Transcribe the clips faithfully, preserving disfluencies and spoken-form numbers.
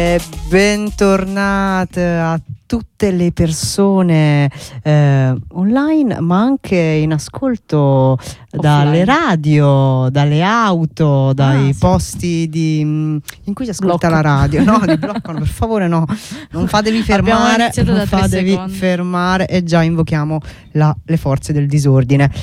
Bentornate a tutte le persone eh, online, ma anche in ascolto dalle radio, dalle auto, dai ah, posti sì. di, in cui si ascolta Blocco. La radio. No, di bloccano, per favore, no, non fatevi fermare, non fatevi fermare e già invochiamo la, le forze del disordine.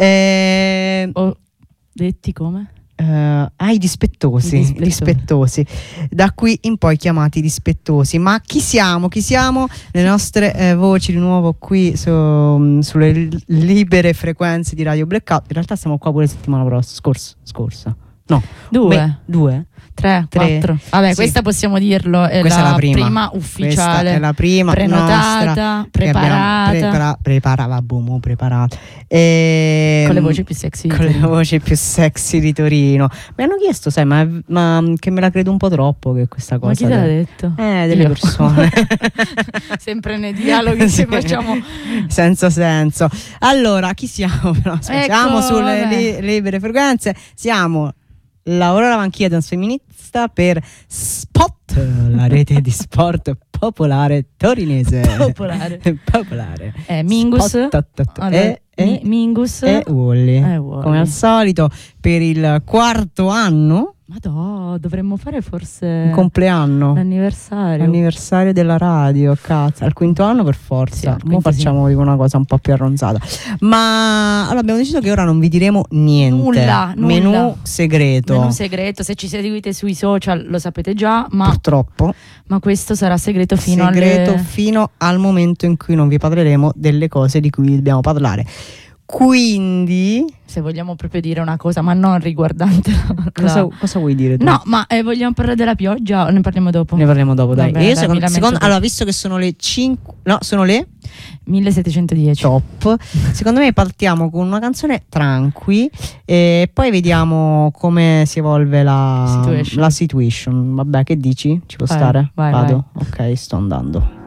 Eh, oh, detti come? Uh, ah, i dispettosi, dispettosi. dispettosi, da qui in poi chiamati dispettosi. Ma chi siamo? Chi siamo? Le nostre eh, voci di nuovo qui su, sulle libere frequenze di Radio Blackout. In realtà siamo qua pure settimana prossima, scorsa, scorsa. No, due, Beh, due. Tre, tre, quattro. Vabbè, sì. Questa possiamo dirlo, è, questa la, è la prima. prima ufficiale. Questa è la prima prenotata, nostra, preparata. Prepara, preparava, boom, preparata. E, con le voci più sexy. Con le voci più sexy di Torino. Mi hanno chiesto, sai, ma, ma che me la credo un po' troppo che questa cosa. Ma chi te l'ha detto? Eh, delle Io. persone. Sempre nei dialoghi sì. che facciamo. Senza senso. Allora, chi siamo? No, ecco, siamo sulle li, libere frequenze. Siamo Laura Vanchia, transfemminista per Spot, la rete di sport popolare torinese. Popolare. popolare. Eh, Mingus. Spot, allora, e, e, Mingus. E Wally. Eh, Wally. Come al solito, per il quarto anno. Madò, dovremmo fare forse un compleanno, l'anniversario l'anniversario della radio, cazzo, al quinto anno per forza. Sì, mo facciamo sì. una cosa un po' più arronzata. Ma allora abbiamo deciso che ora non vi diremo niente. Nulla, nulla. Menù segreto. Menù segreto, se ci seguite sui social lo sapete già, ma purtroppo. Ma questo sarà segreto fino segreto alle... fino al momento in cui non vi parleremo delle cose di cui dobbiamo parlare. Quindi, se vogliamo proprio dire una cosa, ma non riguardante la... cosa, cosa vuoi dire tu? No, ma eh, vogliamo parlare della pioggia o ne parliamo dopo? Ne parliamo dopo, dai. Vabbè, io dai, secondo, secondo, allora, visto che sono le cinque, no, sono le millesettecentodieci. Top. Secondo me partiamo con una canzone tranqui e poi vediamo come si evolve la situation. la situation. Vabbè, che dici? Ci può vai, stare? Vai, Vado. Vai. Ok, sto andando.